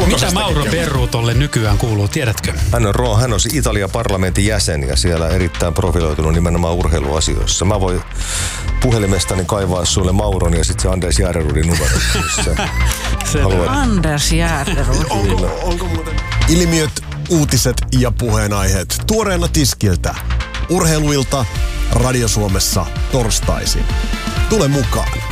Mitä Mauro Berru tolle nykyään kuuluu, tiedätkö? Hän on Italian parlamentin jäsen ja siellä erittäin profiloitunut nimenomaan urheiluasioissa. Mä voin puhelimestani kaivaa sulle Mauron ja sitten se Anders Järrudin numero. Anders Järrud. Onko muuten? Ilmiöt, uutiset ja puheenaiheet tuoreena tiskiltä. Urheiluilta Radio Suomessa torstaisin. Tule mukaan.